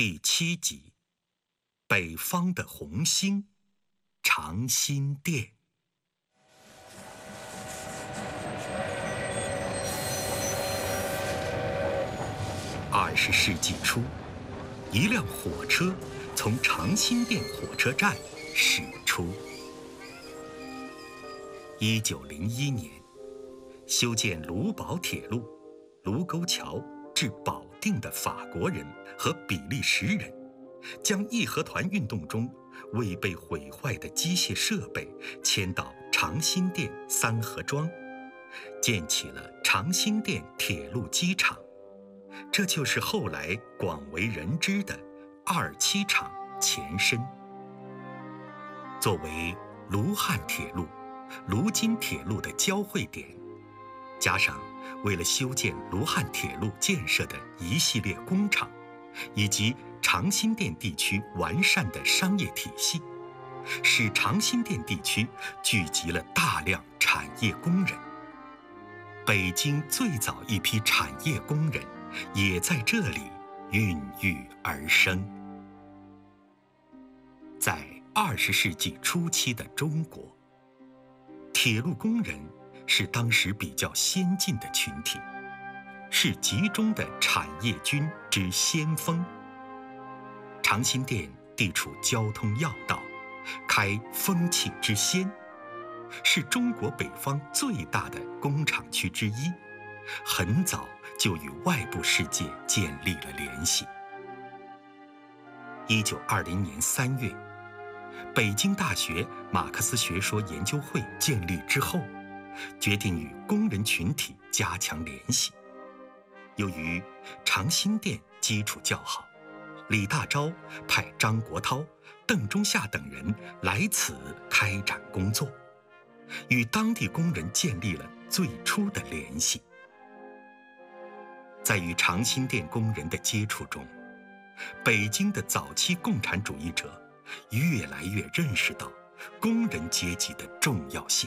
第7集：北方的红星——长辛店。20世纪初，一辆火车从长辛店火车站驶出。1901年，修建卢宝铁路卢沟桥至保定的法国人和比利时人，将义和团运动中未被毁坏的机械设备迁到长辛店三河庄，建起了长辛店铁路机厂。这就是后来广为人知的27厂前身。作为卢汉铁路、卢津铁路的交汇点，加上为了修建卢汉铁路建设的一系列工厂，以及长辛店地区完善的商业体系，使长辛店地区聚集了大量产业工人。北京最早一批产业工人也在这里孕育而生。在20世纪初期的中国，铁路工人是当时比较先进的群体，是集中的产业军之先锋。长辛店地处交通要道，开风气之先，是中国北方最大的工厂区之一，很早就与外部世界建立了联系。1920年3月，北京大学马克思学说研究会建立之后，决定与工人群体加强联系。由于长辛店基础较好，李大钊派张国焘、邓中夏等人来此开展工作，与当地工人建立了最初的联系。在与长辛店工人的接触中，北京的早期共产主义者越来越认识到工人阶级的重要性。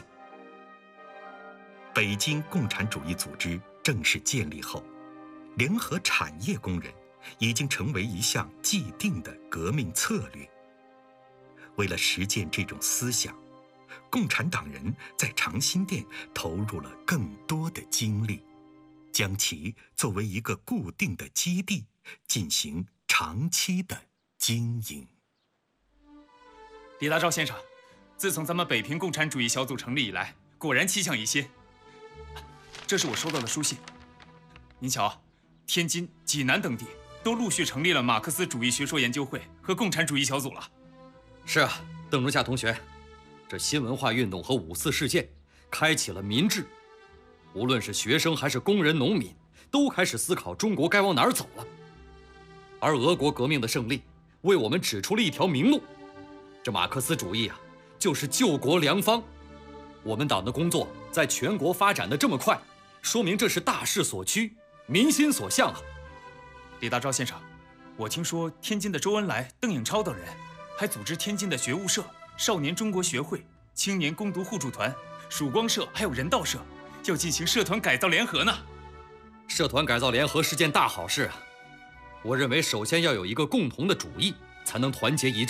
北京共产主义组织正式建立后，联合产业工人已经成为一项既定的革命策略。为了实践这种思想，共产党人在长辛店投入了更多的精力，将其作为一个固定的基地，进行长期的经营。 李大钊先生，自从咱们北平共产主义小组成立以来，果然气象一新。这是我收到的书信。您瞧，天津、济南等地都陆续成立了马克思主义学说研究会和共产主义小组了。 是啊，邓中夏同学，这新文化运动和5四事件开启了民智，无论是学生还是工人、农民，都开始思考中国该往哪儿走了。而俄国革命的胜利，为我们指出了一条明路。这马克思主义啊，就是救国良方。我们党的工作在全国发展的这么快，说明这是大势所趋，民心所向啊。 李大钊先生，我听说天津的周恩来、邓颖超等人还组织天津的学务社、少年中国学会、青年攻读互助团、曙光社还有人道社，要进行社团改造联合呢。 社团改造联合是件大好事啊。我认为首先要有一个共同的主义，才能团结一致。